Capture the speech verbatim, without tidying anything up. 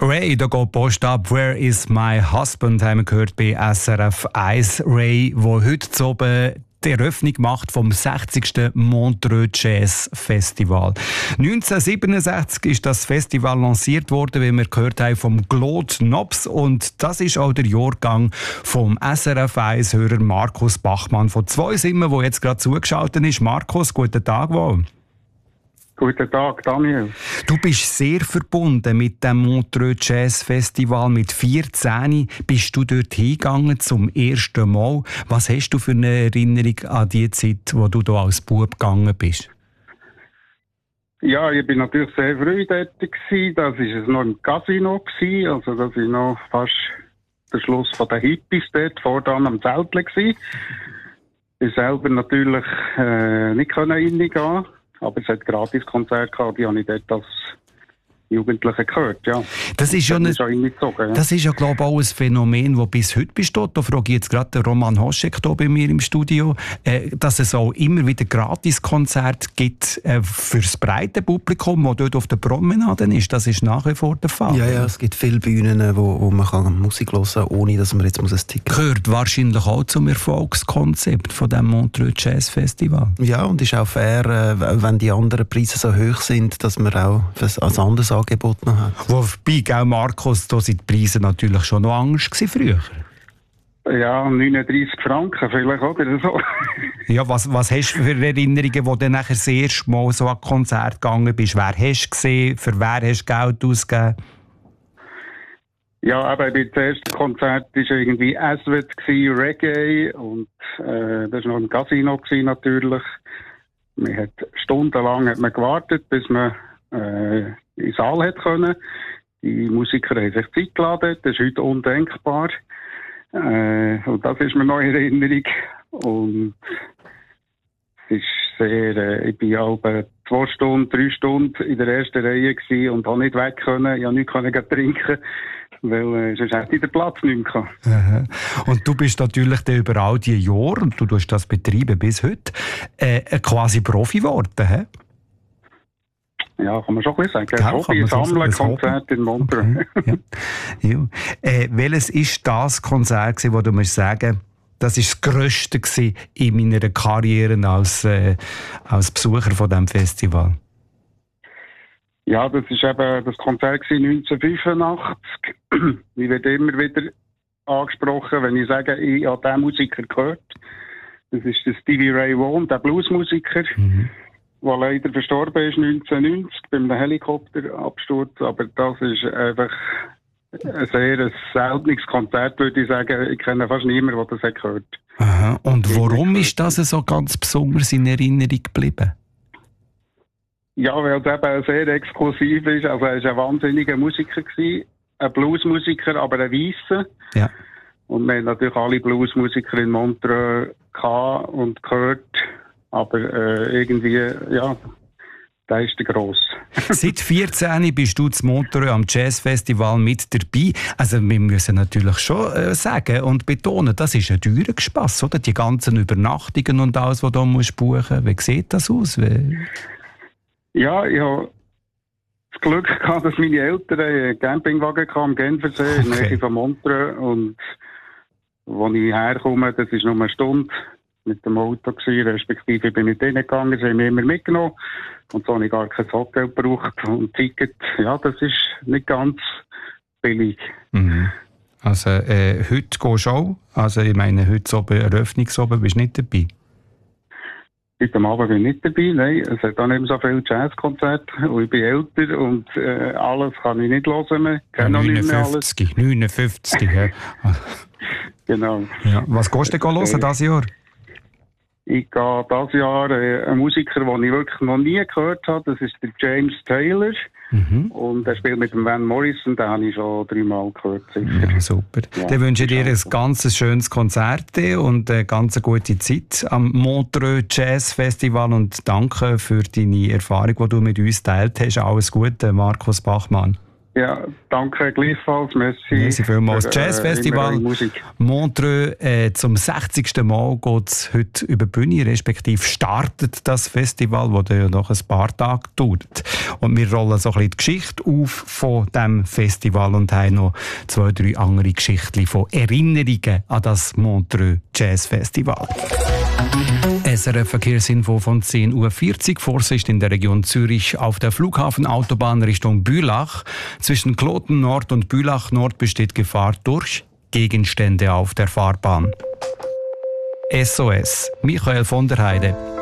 Ray, da geht Post ab. Where is my husband? Haben wir gehört bei S R F eins. Ray, wo heute zu oben die Eröffnung macht vom sechzigsten Montreux Jazz Festival. neunzehnhundertsiebenundsechzig ist das Festival lanciert worden, wie wir gehört haben, vom Claude Nobs. Und das ist auch der Jahrgang vom S R F eins-Hörer Markus Bachmann von zwei Simmen, der jetzt gerade zugeschaltet ist. Markus, guten Tag wohl. Guten Tag, Daniel. Du bist sehr verbunden mit dem Montreux Jazz Festival. Mit vierzehn bist du dort hingegangen zum ersten Mal. Was hast du für eine Erinnerung an die Zeit, wo du da als Bub gegangen bist? Ja, ich bin natürlich sehr früh dort gewesen. Das war es noch im Casino gewesen. Also das war noch fast der Schluss von den Hippies dort, voran am Zeltle gewesen. Ich selber natürlich äh, nicht reingehen. Aber es hat Gratis-Konzerte gehabt, die habe ich dort als Jugendliche gehört, ja. Das ist ja, das eine, ja. Das ist ja, glaube ich, auch ein Phänomen, das bis heute besteht. Da frage ich jetzt gerade den Roman Hoschek hier bei mir im Studio, äh, dass es auch immer wieder Gratis-Konzerte gibt äh, für das breite Publikum, das dort auf der Promenade ist. Das ist nach wie vor der Fall. Ja, ja, es gibt viele Bühnen, wo, wo man kann Musik hören kann, ohne dass man jetzt muss ein Ticket muss. Gehört wahrscheinlich auch zum Erfolgskonzept von dem Montreux Jazz Festival. Ja, und ist auch fair, äh, wenn die anderen Preise so hoch sind, dass man auch ein anderes Angebot noch hat. Wobei, gell, Markus, da sind die Preise natürlich schon noch anders gewesen früher. Ja, neununddreissig Franken vielleicht, oder so. Ja, was, was hast du für Erinnerungen, wo du nachher das erste Mal so an Konzert gegangen bist? Wer hast du gesehen? Für wer hast du Geld ausgegeben? Ja, aber bei dem ersten Konzert war irgendwie Aswad, Reggae und äh, das war noch im Casino natürlich. Man hat stundenlang hat man gewartet, bis man äh, in den Saal hat können. Die Musiker haben sich Zeit geladen, das ist heute undenkbar. Äh, und das ist mir noch in Erinnerung. Und es ist sehr, äh, ich war auch zwei Stunden, drei Stunden in der ersten Reihe gewesen und habe nicht weg können. Ich konnte nicht können trinken, weil äh, sonst hätte ich den Platz nicht mehr gehabt. Aha. Und du bist natürlich dann über all diese Jahre, und du hast das betreiben bis heute, äh, quasi Profi geworden, hä? Ja, kann man schon ein bisschen sagen. Hobby, Sammeln, Konzert in Montreux. Okay. Ja. Ja. Äh, welches ist das Konzert gewesen, wo du musst sagen, das war das Grösste gewesen in meiner Karriere als, äh, als Besucher von diesem Festival? Ja, das war eben das Konzert neunzehnhundertfünfundachtzig. Ich werde immer wieder angesprochen, wenn ich sage, ich habe diesen Musiker gehört. Das ist der Stevie Ray Vaughan, der Bluesmusiker. Mhm. Der leider verstorben ist neunzehnhundertneunzig bei einem Helikopterabsturz. Aber das ist einfach ein sehr seltenes Konzert, würde ich sagen. Ich kenne fast niemanden, der das hat gehört. Aha. Und warum ist das so ganz besonders in Erinnerung geblieben? Ja, weil es eben sehr exklusiv ist. Also er war ein wahnsinniger Musiker gewesen. Ein Bluesmusiker, aber ein Weisser. Ja. Und wir haben natürlich alle Bluesmusiker in Montreux gehabt und gehört. Aber äh, irgendwie, ja, der ist der Grosse. Seit vierzehn bist du zum Montreux am Jazzfestival mit dabei. Also wir müssen natürlich schon äh, sagen und betonen, das ist ein teurer Spass, oder? Die ganzen Übernachtungen und alles, was du musst buchen. Wie sieht das aus? Wie... Ja, ich habe das Glück gehabt, dass meine Eltern einen Campingwagen hatten am Genfersee, in der Nähe von Montreux. Und wo ich herkomme, das ist nur eine Stunde mit dem Auto gewesen, respektive bin ich mit denen gegangen, sie haben mich immer mitgenommen und so habe ich gar kein Hotel gebraucht und Ticket, ja, das ist nicht ganz billig. Mhm. Also äh, heute gehst du auch, also ich meine, heute oben, Eröffnungsoben bist du nicht dabei? Heute Abend bin ich nicht dabei, nein, es hat auch nicht mehr so viele Jazzkonzerte und ich bin älter und äh, alles kann ich nicht hören mehr, ich kenne ja, noch nicht mehr alles. neunundfünfzig, ja. Genau. Ja. Was gehst du denn hören dieses Jahr? Ich gehe dieses Jahr äh, einen Musiker, den ich wirklich noch nie gehört habe. Das ist der James Taylor. Mhm. Und er spielt mit dem Van Morrison, den habe ich schon dreimal gehört. Sicher. Ja, super. Ja, dann wünsche ich dir ein ganz schönes Konzert und eine ganz gute Zeit am Montreux Jazz Festival und danke für deine Erfahrung, die du mit uns geteilt hast. Alles Gute, Markus Bachmann. Ja, danke gleichfalls. Merci. Merci vielmals. Für, äh, Jazzfestival Montreux äh, zum sechzigsten Mal geht es heute über die Bühne, respektive startet das Festival, das ja noch ein paar Tage dauert. Und wir rollen so ein bisschen die Geschichte auf von diesem Festival und haben noch zwei, drei andere Geschichten von Erinnerungen an das Montreux Jazz Festival. S R F-Verkehrsinfo von zehn Uhr vierzig. Vorsicht in der Region Zürich auf der Flughafenautobahn Richtung Bülach. Zwischen Kloten Nord und Bülach Nord besteht Gefahr durch Gegenstände auf der Fahrbahn. S O S. Michael von der Heide.